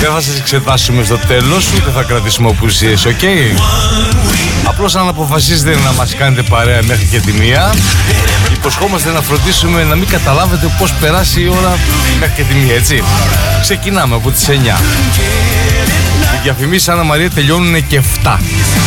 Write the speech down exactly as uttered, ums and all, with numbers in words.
Δεν θα σας εξετάσουμε στο τέλος, ούτε θα κρατήσουμε απουσίες, οκ? Okay? Απλώς αν αποφασίσετε να μας κάνετε παρέα μέχρι και τη μία, υποσχόμαστε να φροντίσουμε να μην καταλάβετε πώς περάσει η ώρα μέχρι και τη μία, έτσι. Ξεκινάμε από τις εννιά. Οι διαφημίσεις Άννα Μαρία τελειώνουν και εφτά.